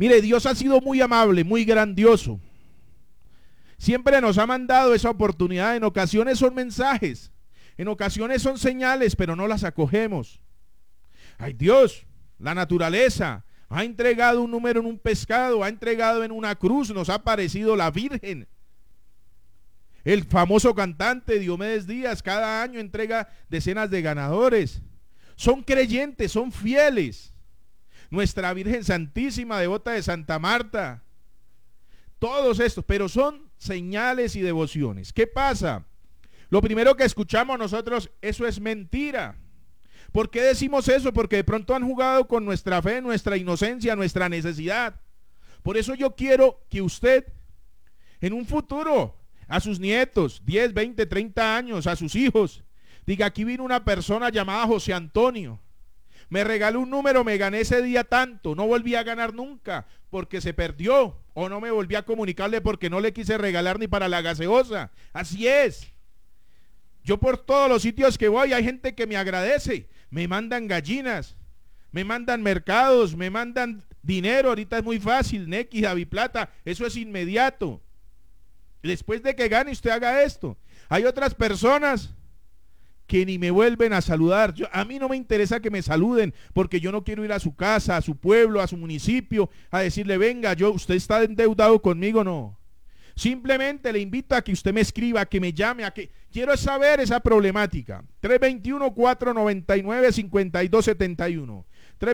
Mire, Dios ha sido muy amable, muy grandioso. Siempre nos ha mandado esa oportunidad. En ocasiones son mensajes, en ocasiones son señales, pero no las acogemos. Ay, Dios, la naturaleza ha entregado un número en un pescado, ha entregado en una cruz, nos ha aparecido la Virgen. El famoso cantante Diomedes Díaz cada año entrega decenas de ganadores. Son creyentes, son fieles. Nuestra Virgen Santísima, devota de Santa Marta. Todos estos, pero son señales y devociones. ¿Qué pasa? Lo primero que escuchamos nosotros, eso es mentira. ¿Por qué decimos eso? Porque de pronto han jugado con nuestra fe, nuestra inocencia, nuestra necesidad. Por eso yo quiero que usted, en un futuro, a sus nietos, 10, 20, 30 años, a sus hijos, diga, aquí vino una persona llamada José Antonio, me regaló un número, me gané ese día tanto, no volví a ganar nunca, porque se perdió, o no me volví a comunicarle porque no le quise regalar ni para la gaseosa. Así es. Yo por todos los sitios que voy, hay gente que me agradece, me mandan gallinas, me mandan mercados, me mandan dinero, ahorita es muy fácil, Nequi, Javiplata, eso es inmediato. Después de que gane usted haga esto. Hay otras personas que ni me vuelven a saludar. A mí no me interesa que me saluden porque yo no quiero ir a su casa, a su pueblo, a su municipio, a decirle, venga, usted está endeudado conmigo, no. Simplemente le invito a que usted me escriba, que me llame, a que quiero saber esa problemática. 321-499-5271.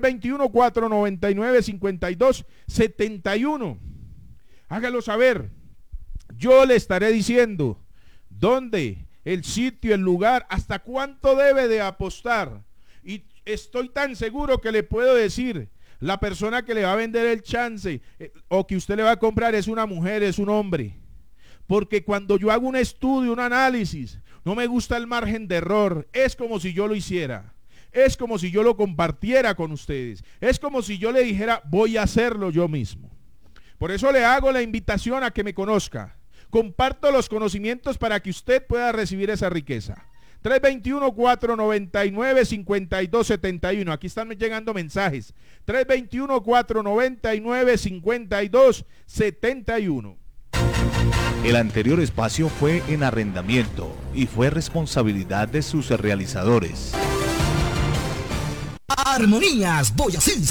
321-499-5271. Hágalo saber. Yo le estaré diciendo dónde, el sitio, el lugar, hasta cuánto debe de apostar. Y estoy tan seguro que le puedo decir, la persona que le va a vender el chance o que usted le va a comprar es una mujer, es un hombre. Porque cuando yo hago un estudio, un análisis, no me gusta el margen de error. Es como si yo lo hiciera. Es como si yo lo compartiera con ustedes. Es como si yo le dijera, voy a hacerlo yo mismo. Por eso le hago la invitación a que me conozca. Comparto los conocimientos para que usted pueda recibir esa riqueza. 321-499-5271. Aquí están llegando mensajes. 321-499-5271. El anterior espacio fue en arrendamiento y fue responsabilidad de sus realizadores. Armonías Boyacense.